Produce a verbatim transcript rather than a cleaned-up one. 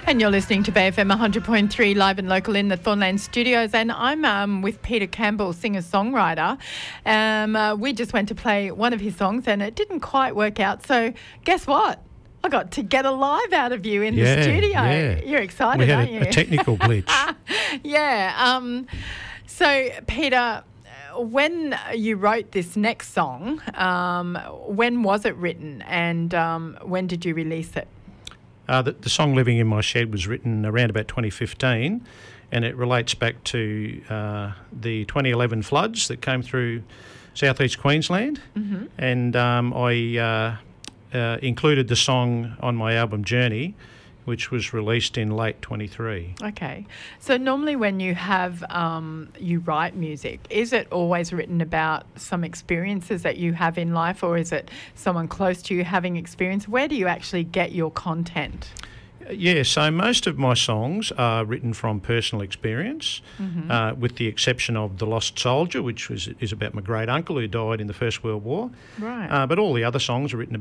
And you're listening to Bay F M one hundred point three live and local in the Thornland studios, and I'm um, with Peter Campbell, singer-songwriter. Um, uh, we just went to play one of his songs and it didn't quite work out. So guess what? I got to get a live out of you in yeah, the studio. Yeah. You're excited, we had aren't a, you? a technical glitch. yeah. Um, so, Peter, when you wrote this next song, um, when was it written and um, when did you release it? Uh, the, the song Living in My Shed was written around about twenty fifteen, and it relates back to uh, the twenty eleven floods that came through southeast Queensland. Mm-hmm. And um, I uh, uh, included the song on my album Journey, which was released in late twenty-three. Okay. So normally when you have, um, you write music, is it always written about some experiences that you have in life, or is it someone close to you having experience? Where do you actually get your content? Yeah, so most of my songs are written from personal experience, mm-hmm. uh, with the exception of The Lost Soldier, which was is about my great uncle who died in the First World War. Right. Uh, but all the other songs are written